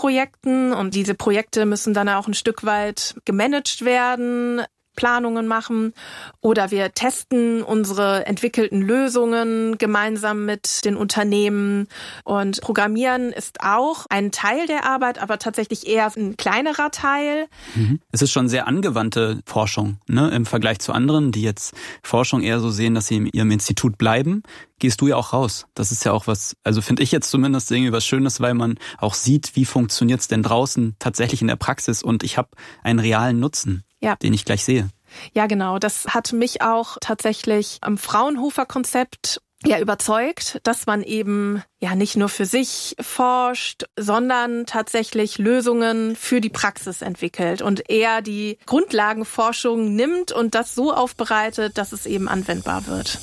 KI-Projekten und diese Projekte müssen dann auch ein Stück weit gemanagt werden, Planungen machen oder wir testen unsere entwickelten Lösungen gemeinsam mit den Unternehmen und Programmieren ist auch ein Teil der Arbeit, aber tatsächlich eher ein kleinerer Teil. Es ist schon sehr angewandte Forschung, ne? Im Vergleich zu anderen, die jetzt Forschung eher so sehen, dass sie in ihrem Institut bleiben, gehst du ja auch raus. Das ist ja auch was, also finde ich jetzt zumindest irgendwie was Schönes, weil man auch sieht, wie funktioniert's denn draußen tatsächlich in der Praxis und ich habe einen realen Nutzen. Ja. Den ich gleich sehe. Ja, genau. Das hat mich auch tatsächlich am Fraunhofer-Konzept überzeugt, dass man eben nicht nur für sich forscht, sondern tatsächlich Lösungen für die Praxis entwickelt und eher die Grundlagenforschung nimmt und das so aufbereitet, dass es eben anwendbar wird.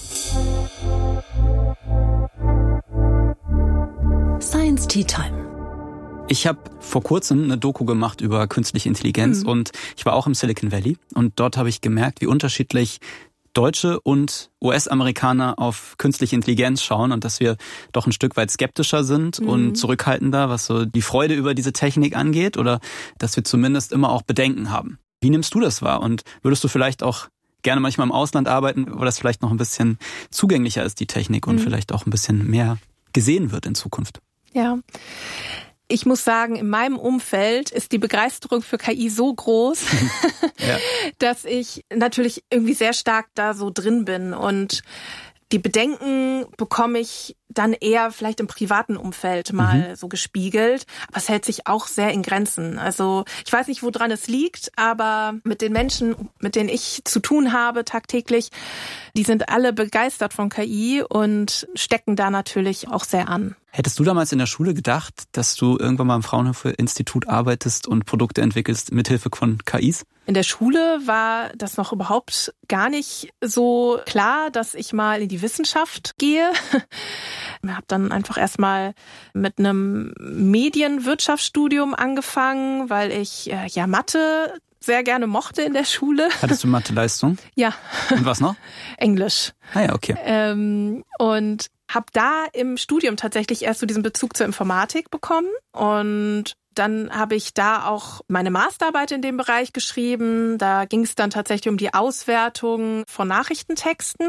Science Tea Time. Ich habe vor kurzem eine Doku gemacht über künstliche Intelligenz und ich war auch im Silicon Valley und dort habe ich gemerkt, wie unterschiedlich Deutsche und US-Amerikaner auf künstliche Intelligenz schauen und dass wir doch ein Stück weit skeptischer sind und zurückhaltender, was so die Freude über diese Technik angeht oder dass wir zumindest immer auch Bedenken haben. Wie nimmst du das wahr und würdest du vielleicht auch gerne manchmal im Ausland arbeiten, wo das vielleicht noch ein bisschen zugänglicher ist, die Technik und vielleicht auch ein bisschen mehr gesehen wird in Zukunft? Ja. Ich muss sagen, in meinem Umfeld ist die Begeisterung für KI so groß, dass ich natürlich irgendwie sehr stark da so drin bin. Und die Bedenken bekomme ich dann eher vielleicht im privaten Umfeld mal so gespiegelt. Aber es hält sich auch sehr in Grenzen. Also ich weiß nicht, woran es liegt, aber mit den Menschen, mit denen ich zu tun habe tagtäglich, die sind alle begeistert von KI und stecken da natürlich auch sehr an. Hättest du damals in der Schule gedacht, dass du irgendwann mal im Fraunhofer-Institut arbeitest und Produkte entwickelst mithilfe von KIs? In der Schule war das noch überhaupt gar nicht so klar, dass ich mal in die Wissenschaft gehe. Ich habe dann einfach erstmal mit einem Medienwirtschaftsstudium angefangen, weil ich Mathe sehr gerne mochte in der Schule. Hattest du Mathe-Leistung? Ja. Und was noch? Englisch. Ah ja, okay. Und habe da im Studium tatsächlich erst so diesen Bezug zur Informatik bekommen und dann habe ich da auch meine Masterarbeit in dem Bereich geschrieben. Da ging es dann tatsächlich um die Auswertung von Nachrichtentexten.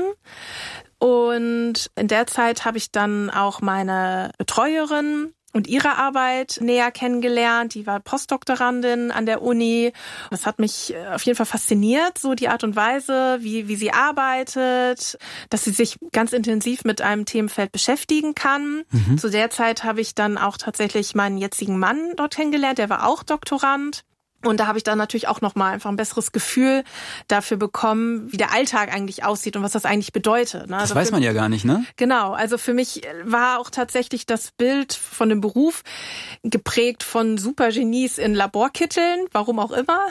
Und in der Zeit habe ich dann auch meine Betreuerin und ihre Arbeit näher kennengelernt. Die war Postdoktorandin an der Uni. Das hat mich auf jeden Fall fasziniert, so die Art und Weise, wie sie arbeitet, dass sie sich ganz intensiv mit einem Themenfeld beschäftigen kann. Zu der Zeit habe ich dann auch tatsächlich meinen jetzigen Mann dort kennengelernt. Der war auch Doktorand. Und da habe ich dann natürlich auch nochmal einfach ein besseres Gefühl dafür bekommen, wie der Alltag eigentlich aussieht und was das eigentlich bedeutet. Das also weiß man ja gar nicht, ne? Genau, also für mich war auch tatsächlich das Bild von dem Beruf geprägt von Supergenies in Laborkitteln, warum auch immer.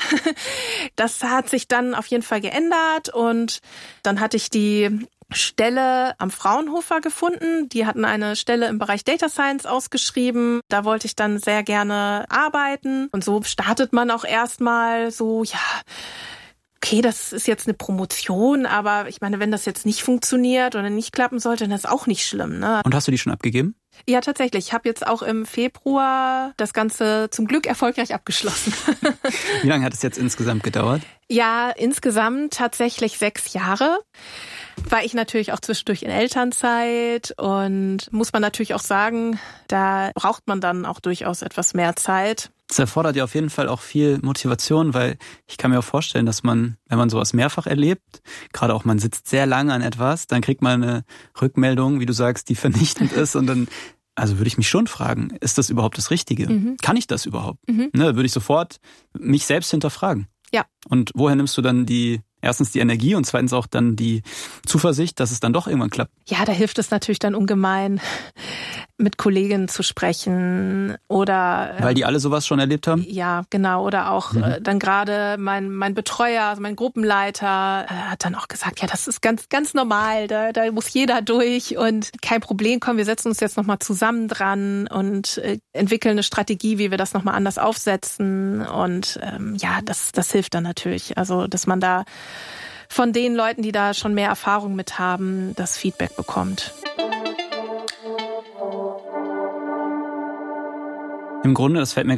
Das hat sich dann auf jeden Fall geändert und dann hatte ich die Stelle am Fraunhofer gefunden. Die hatten eine Stelle im Bereich Data Science ausgeschrieben. Da wollte ich dann sehr gerne arbeiten. Und so startet man auch erstmal so, okay, das ist jetzt eine Promotion, aber ich meine, wenn das jetzt nicht funktioniert oder nicht klappen sollte, dann ist auch nicht schlimm, ne? Und hast du die schon abgegeben? Ja, tatsächlich. Ich habe jetzt auch im Februar das Ganze zum Glück erfolgreich abgeschlossen. Wie lange hat es jetzt insgesamt gedauert? Ja, insgesamt tatsächlich 6 Jahre. War ich natürlich auch zwischendurch in Elternzeit und muss man natürlich auch sagen, da braucht man dann auch durchaus etwas mehr Zeit. Das erfordert ja auf jeden Fall auch viel Motivation, weil ich kann mir auch vorstellen, dass man, wenn man sowas mehrfach erlebt, gerade auch man sitzt sehr lange an etwas, dann kriegt man eine Rückmeldung, wie du sagst, die vernichtend ist und dann, also würde ich mich schon fragen, ist das überhaupt das Richtige? Kann ich das überhaupt? Ne, würde ich sofort mich selbst hinterfragen. Ja. Und woher nimmst du dann erstens die Energie und zweitens auch dann die Zuversicht, dass es dann doch irgendwann klappt? Ja, da hilft es natürlich dann ungemein, mit Kolleginnen zu sprechen oder... Weil die alle sowas schon erlebt haben? Ja, genau. Oder auch dann gerade mein Betreuer, also mein Gruppenleiter, hat dann auch gesagt, ja, das ist ganz, ganz normal, da muss jeder durch und kein Problem, komm, wir setzen uns jetzt nochmal zusammen dran und entwickeln eine Strategie, wie wir das nochmal anders aufsetzen und das hilft dann natürlich. Also, dass man da von den Leuten, die da schon mehr Erfahrung mit haben, das Feedback bekommt. Im Grunde, das fällt mir